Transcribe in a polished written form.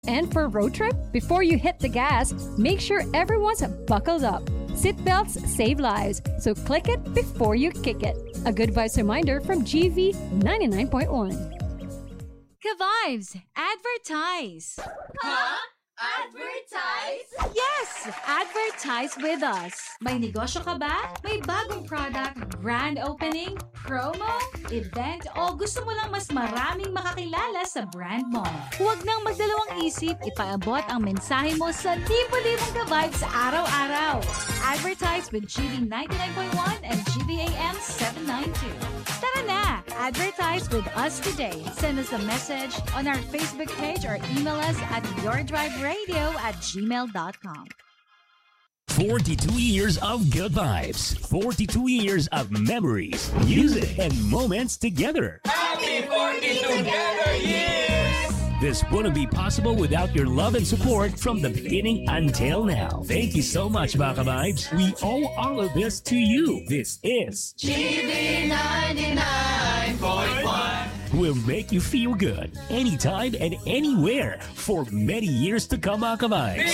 And for road trip, before you hit the gas, make sure everyone's buckled up. Seatbelts save lives, so click it before you kick it. A good vibes reminder from GV 99.1. Ka-Vibes, advertise. Huh? Advertise? Yes! Advertise with us. May negosyo ka ba? May bagong product, grand opening, promo, event, o gusto mo lang mas maraming makakilala sa brand mo? Huwag nang magdalawang isip, ipaabot ang mensahe mo sa libo-libong ka-vibes araw-araw. Advertise with GB 99.1 and GBAM 792. Tara na! Advertise with us today. Send us a message on our Facebook page or email us at yourdriveradio@gmail.com. 42 years of good vibes. 42 years of memories, music, and moments together. Happy 40 together years! This wouldn't be possible without your love and support from the beginning until now. Thank you so much, Baka Vibes. We owe all of this to you. This is GB 99.1. Will make you feel good anytime and anywhere for many years to come, Baka Vibes.